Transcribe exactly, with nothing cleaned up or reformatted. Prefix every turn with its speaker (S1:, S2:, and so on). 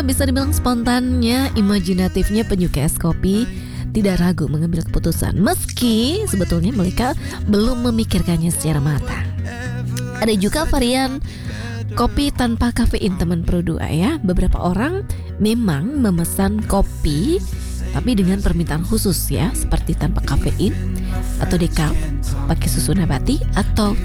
S1: bisa dibilang spontannya, imajinatifnya penyuka es kopi tidak ragu mengambil keputusan meski sebetulnya mereka belum memikirkannya secara matang. Ada juga varian kopi tanpa kafein teman Pro dua ya. Beberapa orang memang memesan kopi tapi dengan permintaan khusus ya, seperti tanpa kafein atau decaf, pakai susu nabati atau